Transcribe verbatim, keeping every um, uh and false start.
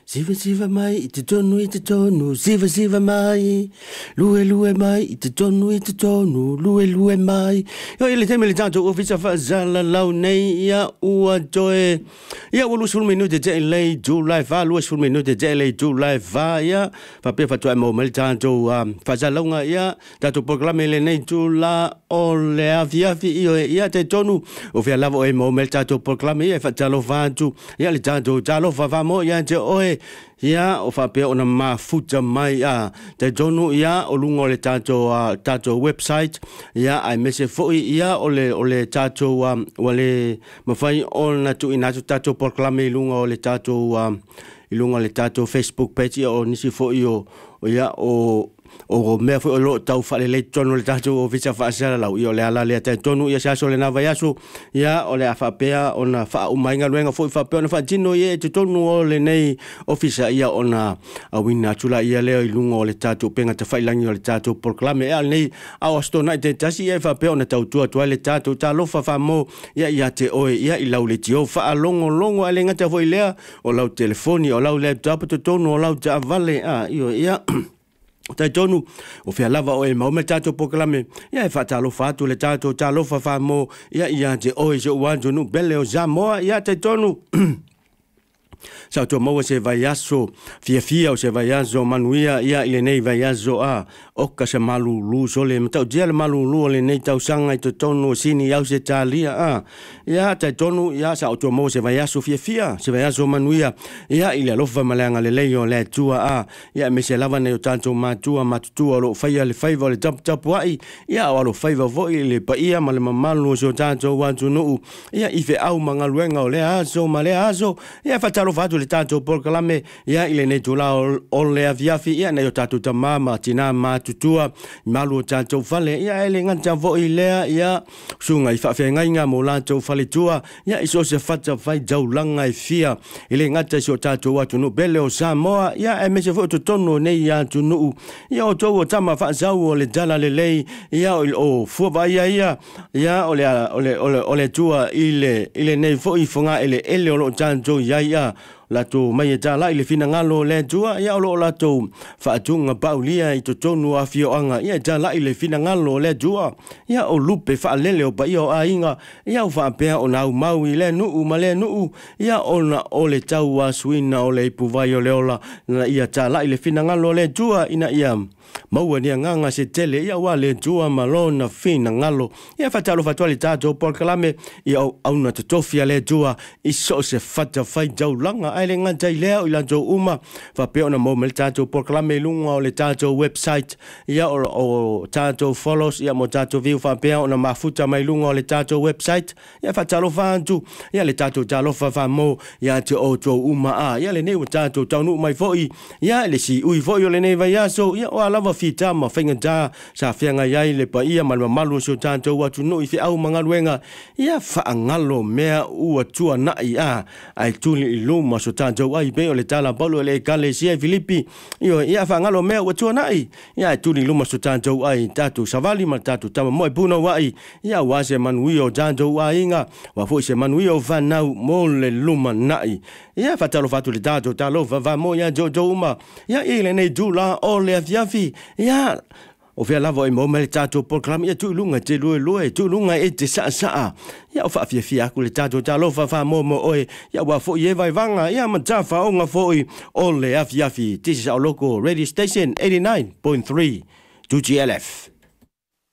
Siva siva mai i te tonu i te tonu, siva siva mai, lue lue mai i te tonu i te tonu, lue lue mai. Yo ile te mele tātou ofisa whaazala lau nei ia ua joe. Ia ua luas fulminu te te lei July wha, luas fulminu te te lei July wha ia. Whapea whatua e mo mele tātou whaazala launga ia, tātou proklame le nei July o le afi afi i o ia te tonu. O whia lavo e mo mele tātou proklame ia e whaatalo whaatu, ia le tātou talo whawamo ia te oe. Ia o whapea o na mafuta mai a te tonu ia o lungo le tātou uh, tātou website ia ai mese foi ia o le o le tātou um, o le mawhai o na tu inatu tātou proklame i lungo o le tātou um, i lungo le tātou Facebook page ia o nisi foi o, o ia o o mea foi o lo tau whale le tonu le tātou o visa whaasara lau i o le ala le te tonu ia sa so le nawa yasu ia o le a whapea o na wha umainga luenga foi whapea o na whaatino ia te tonu o le nei ofisa ia o na a wina tula ia leo i lungo o le tātou penga te whailangi o le tātou proklame ia nei au astona i te tasi ia whapea o na tau tua tua le tātou tā lofa whamo ia ia te oe ia i lau le tio wha longo longo a le ngata foi lea o lau telefoni o lau laptop te tonu o lau te avale a io ia tai tonu o fia lava o e mau me tātou proklame ia e whaatalo whaatu le tātou tālo whawhamo ia ia te oe se uanjo nu bele o Samoa ia tai tonu Sa to mo se vai aso fia fia o se vai aso manuia ia ile nei vai aso a o ka se malu lu so le mata dia le malu lu le nei tau sanga i to tonu sini au se talia a ia tai tonu ia sa to mo se vai aso fia fia se vai aso manuia ia ile lofa malanga le leio le tua a ia me se lava nei tanto matua matutua lo faia le faiva le tap tap wai ia o lo faiva vo ile pa ia male malu so tanto wantu no ia ife au manga luenga o le aso male aso ia fatalo fatu le tātou proklame ia ile nei tula o le aviafi ia nei o tātou tamama tina mātutua malu o tātou fale ia ele nganta vo i lea ia sunga i whawhengainga mo lātou fale tua ia iso se fata whai jaulanga i fia ile ngata si o tātou atu no bele o Samoa ia e mese fo tono nei ia tu no ia o tau o tama whaasau o le jala le lei ia o fuwa ia ia ia o le o le tua ile ile nei fo i funga ele ele o lo tātou ia ia lato mai ta la ile fina ngalo le tua ia lo lato fa tunga paulia i to tonu afio anga ia ta la ile fina ngalo le tua ia o lupe fa lele o pai o ainga ia o fa pe o na mau ile nu u male nu ia ona o le tau wa suina o le puvai o le ola na ia ta la ile fina ngalo le tua ina ia mau ni nganga se tele ia wa le tua malona fina ngalo ia fa talo fa tole tato proklame ia au na tofia le tua i so se fata fai jaulanga ai le ngata i leo i lanto uma fa pe ona mo mel tato proklame lunga o le tato website ia o, o tato follows ia mo tato view fa pe ona mafuta mai lunga o le tato website ia fa talo fa antu ia le tato talo fa fa mo ia te o to uma a ia le ne o tato tanu mai foi ia le si ui foi o le ne vai aso ia o lava fita ma finga da sa fianga ia le pa ia mal malu so tato watu no i fi au mangaluenga ia fa ngalo mea u tua na ia ai tuli luma so tātou ai pe o le tala palo le kale sia Filipi io ia fa ngalo mea wa tua nai ia tuli luma so tātou ai tātou savali ma tātou tama moi puna wai ia wa se manui o tātou ai nga wa fo se manui o fa nau mo le luma nai ia fa talo fatu le tātou talo va va mo ia jojo uma ia ile nei dula o le afiafi ia o fia lavo e mo mele tātou proklame ia tu lunga te lue lue tu lunga e te saa saa ia o whaafia fia aku le tātou tālo whawha mo mo oe ia wa fo i e vai vanga ia ma tā whaonga fo i o le afi afi this is our local radio station eighty-nine point three two G L F